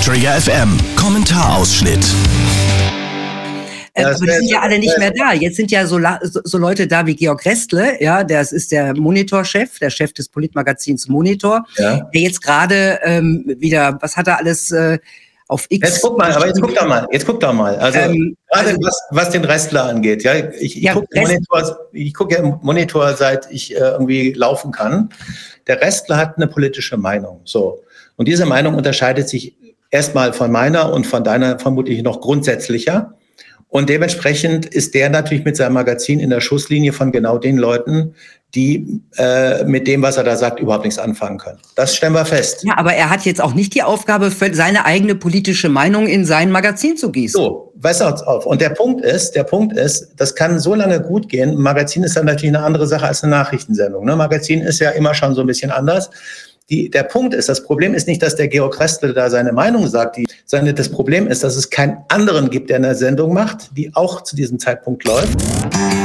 Trigger FM Kommentarausschnitt. Aber die sind ja alle nicht mehr da. Jetzt sind ja so Leute da wie Georg Restle, ja, das ist der Monitor-Chef, der Chef des Politmagazins Monitor, der jetzt gerade wieder, was hat er alles auf X... Jetzt guck doch mal. Also gerade was den Restler angeht, ja, ich gucke ja im Monitor, seit ich irgendwie laufen kann. Der Restler hat eine politische Meinung, so. Und diese Meinung unterscheidet sich erstmal von meiner und von deiner vermutlich noch grundsätzlicher. Und dementsprechend ist der natürlich mit seinem Magazin in der Schusslinie von genau den Leuten, die mit dem, was er da sagt, überhaupt nichts anfangen können. Das stellen wir fest. Ja, aber er hat jetzt auch nicht die Aufgabe, für seine eigene politische Meinung in sein Magazin zu gießen. So, pass auf. Und der Punkt ist, das kann so lange gut gehen. Ein Magazin ist dann natürlich eine andere Sache als eine Nachrichtensendung. Ne? Magazin ist ja immer schon so ein bisschen anders. Der Punkt ist, das Problem ist nicht, dass der Georg Restle da seine Meinung sagt, sondern das Problem ist, dass es keinen anderen gibt, der eine Sendung macht, die auch zu diesem Zeitpunkt läuft.